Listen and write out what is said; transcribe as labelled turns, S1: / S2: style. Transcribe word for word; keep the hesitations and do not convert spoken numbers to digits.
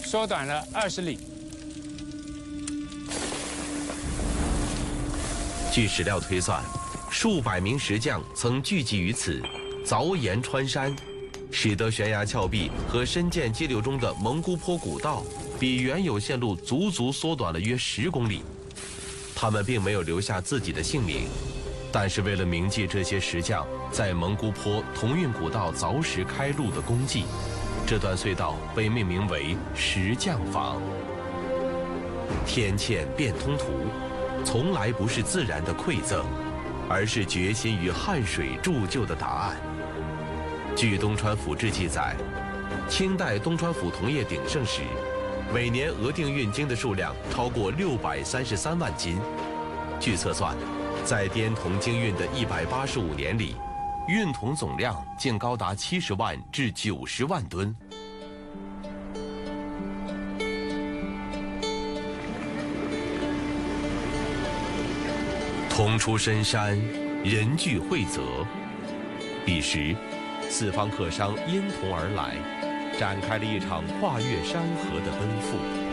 S1: 缩短了二十里。
S2: 据史料推算，数百名石匠曾聚集于此，凿岩穿山，使得悬崖峭壁和深涧激流中的蒙古坡古道比原有线路足足缩短了约十公里。他们并没有留下自己的姓名，但是为了铭记这些石匠在蒙古坡同运古道凿石开路的功绩，这段隧道被命名为石匠坊。天堑变通图，从来不是自然的馈赠，而是决心与汉水铸就的答案。据东川府志记载，清代东川府同业鼎盛时，每年额定运金的数量超过六百三十三万斤。据测算，在滇铜经运的一百八十五年里，运铜总量竟高达七十万至九十万吨。铜出深山，人聚会泽。彼时，四方客商因铜而来，展开了一场跨越山河的奔赴。